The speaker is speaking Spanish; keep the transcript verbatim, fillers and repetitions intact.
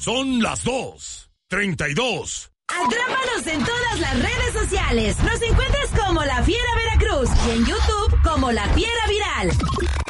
Son las dos treinta y dos. Atrápanos en todas las redes sociales. Nos encuentras como La Fiera Veracruz y en YouTube como La Fiera Viral.